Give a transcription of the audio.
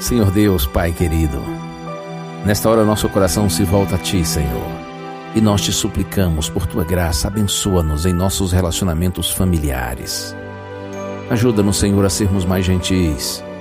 Senhor Deus, Pai querido, nesta hora nosso coração se volta a Ti, Senhor, e nós te suplicamos por Tua graça, abençoa-nos em nossos relacionamentos familiares. Ajuda-nos, Senhor, a sermos mais gentis,